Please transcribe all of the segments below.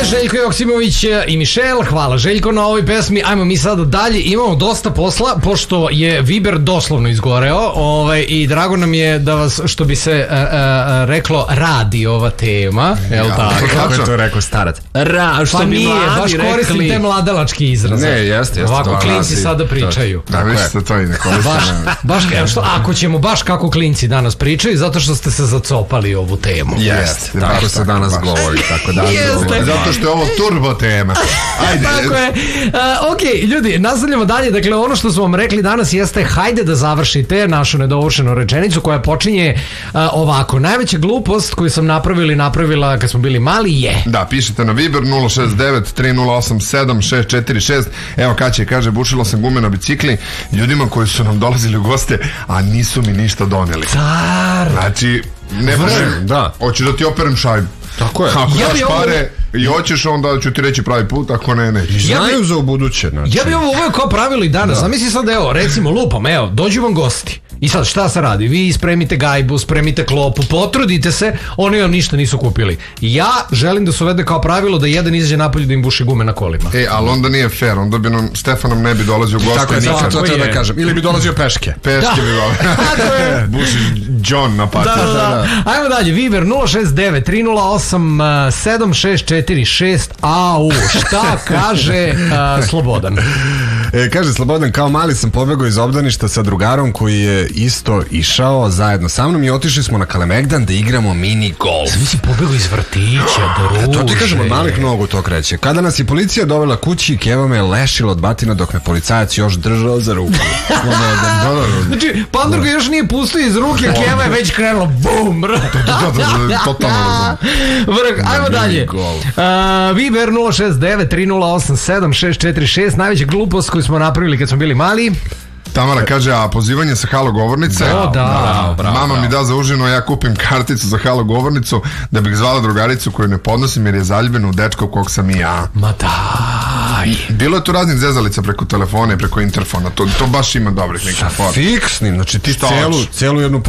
Željko Joksimović i Mišel, hvala Željko na ovoj pesmi. Ajmo mi sada dalje, imamo dosta posla pošto je Viber doslovno izgoreo i drago nam je da vas, što bi se reklo, radi ova tema. Jel tako? Kako je to rekao starac? Što bi nije, baš koristim te mladalački izraze. Ne, jeste. Ovako klinci sada pričaju. Da, vi ste to i ne koristimo. Ako ćemo baš kako klinci danas pričaju, zato što ste se zacopali ovu temu. Jeste, tako se danas govori. Zato što je ovo turbo tema. Ajde. Tako je. Ok, ljudi, nastavljamo dalje. Dakle, ono što smo vam rekli danas jeste hajde da završite našu nedovršenu rečenicu koja počinje ovako. Najveća glupost koju sam napravila kad smo bili mali je... Da, pišete na Viber 069 3087 646. Evo Kaća kaže, bušila sam gume na bicikli ljudima koji su nam dolazili u goste, a nisu mi ništa doneli. Car! Znači, ne možem. Da. Hoću da ti operem šajbu. Tako je. Ako daš pare i hoćeš, onda ću ti reći pravi put, ako ne, nećeš. Znaju za ubuduće. Ja bi ovo uveo kao pravilo i danas. Zamisli sad, evo, recimo lupam, evo, dođu vam gosti. I sad šta se radi? Vi spremite gajbu, spremite klopu, potrudite se, oni vam ništa nisu kupili. Ja želim da se uvede kao pravilo da jedan izađe napolje da im buši gume na kolima. Ali onda nije fair, onda bi nam Stefan ne bi dolazio u goste. Tako je, to treba da kažem. Ili bi dolazio peške. Peške bi dolazio. Buši John na pati. Da. Ajmo dalje, Viber 069 308 7646. Au, šta kaže Slobodan? Kaže Slobodan, kao mali sam pobegao iz obdaništa sa drugarom koji je isto išao zajedno sa mnom i otišli smo na Kalemegdan da igramo mini golf. Sam si pobegao iz vrtića, druže. To ti kažemo, od malih nogu to kreće. Kada nas je policija dovela kući, Keva me lešila od batina dok me policajac još držao za ruku. Znači, Pandurka još nije pustio iz ruke, Keva je već krenula, bum, totalno razum. Vrh, ajmo dalje. Viber 069 3087 646, najveća glupost koju smo napravili kad smo bili mali. Tamara kaže, a pozivanje sa halo govornice. Mama mi da za užinu, ja kupim karticu za halo govornicu da bih zvala drugaricu koju ne podnosim jer je zaljubljena u dečka kog sam i ja. Ma daj. Bilo je tu raznih zezalica preko telefona i preko interfona. To baš ima dobrih nekih fora. Fiksnim, znači ti celu jednu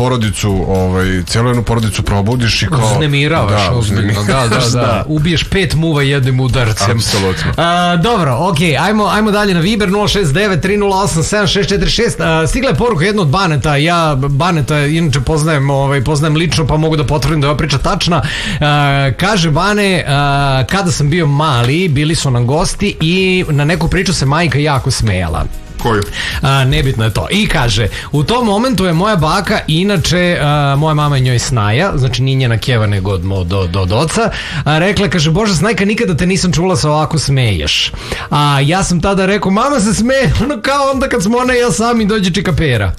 porodicu probudiš i kao... Uznemiravaš, ozbiljno. Da. Ubiješ 5 muva jednim udarcem. Apsolutno. Dobro, okej, ajmo dalje na Viber 069 308 7646. Stigla je poruka jedna od Baneta. Ja Baneta inače poznajem lično, pa mogu da potvrdim da je ova priča tačna. Kaže Bane, kada sam bio mali, bili su nam gosti i na neku priču se majka jako smejala. Koju? Nebitno je to. I kaže, u tom momentu je moja baka, inače moja mama je njoj snaja, znači nije njena Keva nego od oca, rekla, kaže, Bože snajka, nikada te nisam čula se ovako smeješ. A ja sam tada rekao, mama se smeje ono kao onda kad smo ona i ja sami dođe čikapera.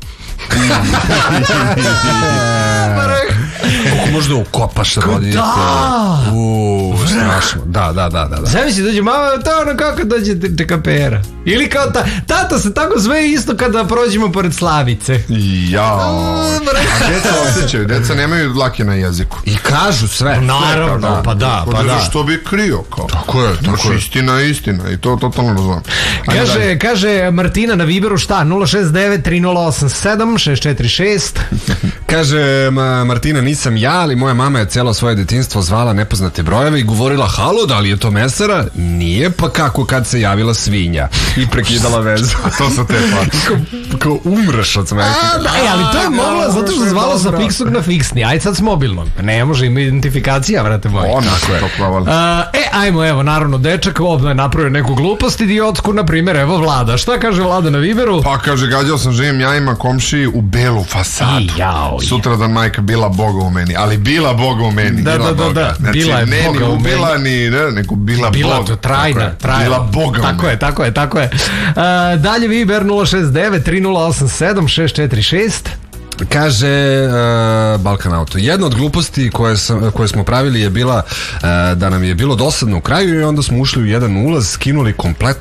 Kako možda ukopaš roditelje? Strašno. Da. Zamisli dođe mama, to ono kako dođe čikapera. Ili kao tata se tako sve isto kada prođemo pored Slavice. A djeca osjećaju, djeca nemaju dlake na jeziku. I kažu sve. Naravno, pa da. Što bi krio kao. Tako je. Istina i to totalno razumem. Kaže Martina na Viberu šta? 069 3087 646. Kaže Martina, nisam ja, ali moja mama je cijelo svoje detinjstvo zvala nepoznate brojeve i govorila, halo, da li je to mesara? Nije, pa kako kad se javila svinja i prekidala vezu. A to su te pare. Kao umreš od smeha. Ali to je mogla zato što zvalo sa fiksnog na fiksni, ajde sad s mobilnog. Ne može, ima identifikacija, vrate moji. Onako je. Ajmo, evo, naravno, dečak ovdje je napravio neku glupost idiotsku, na primjer, evo Vlada. Šta kaže Vlada na Viberu? Pa kaže, gađao sam živim jajima komšiji u belu fasadu. Sutradan majka bila Boga u meni, ali bila Boga u meni. Da. Znači, bila je ne Boga ni u ubila, nego bila Boga. To trajna. Bila Boga u meni. Tako je. Dalje Viber 069 3087 646. Kaže Balkan Auto, jedna od gluposti koje smo pravili je bila da nam je bilo dosadno u kraju i onda smo ušli u jedan ulaz, skinuli kompletnu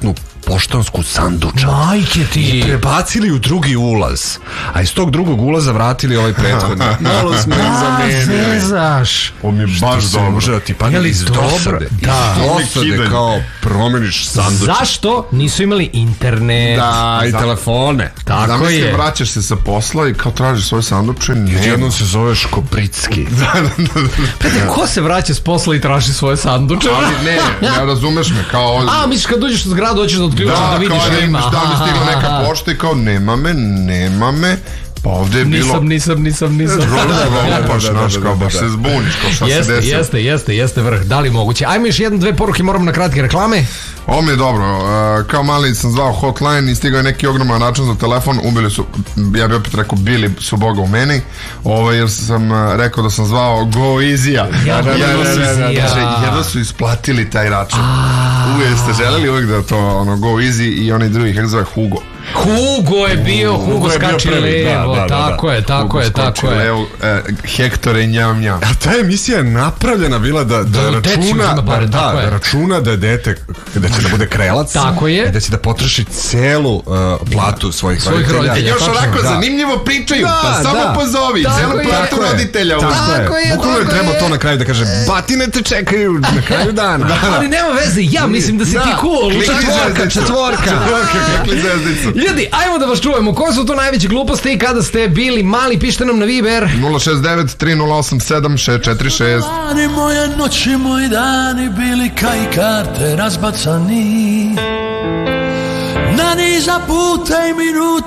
poštansku sandučak. Majke ti. I prebacili u drugi ulaz. A iz tog drugog ulaza vratili ovaj prethodni. Malo smo ih zamenili. Zezaš. On mi je baš dobro. Može da ti paneli iz dosade. Da. Iz dosade kao promeniš sandučak. Zašto nisu imali internet? Da, i telefone. Tako je. Vraćaš se sa posla i kao tražiš svoj sanduče. Jednom se zove Škopricki. Pete, ko se vraća s posla i traži svoje sanduče? Ali ne razumeš me, kao... A, misliš kad dođeš u zgradu, hoćeš da otključiš da vidiš da ima. Da mi stigla neka pošta i kao nema me. Pa ovdje je bilo... Nisam. Kao baš se zbuniš, kao šta se desilo. Jeste vrh, da li moguće? Ajmo još 1-2 poruke, moramo na kratke reklame. Ovo mi je dobro, kao mali sam zvao hotline i stigao je neki ogroman račun za telefon, ubili su, ja bih opet rekao, bili su Boga u meni, jer sam rekao da sam zvao Go Easy-a. Jedno su isplatili taj račun. Uvijek ste želeli uvijek da to Go Easy i oni drugi, kako zove, Hugo je bio, Hugo skači levo, tako je. Hektore njam. A ta emisija je napravljena bila da računa da je dete, da će da bude krelac. Tako je. I da će da potroši celu platu svojih roditelja. Još onako zanimljivo pričaju, pa samo pozovi, celu platu roditelja. Bukvalno je treba to na kraju da kaže, batine te čekaju na kraju dana. Ali nema veze, ja mislim da si ti cool. Četvorka. Klikli zvezdicu. Ljudi, ajmo da vas čujemo. Koje su to najveće gluposti kada ste bili mali? Pišite nam na Viber 069-308-746. Dani moje noći, moji dani bili kaj karte razbacani na niza puta i minuta.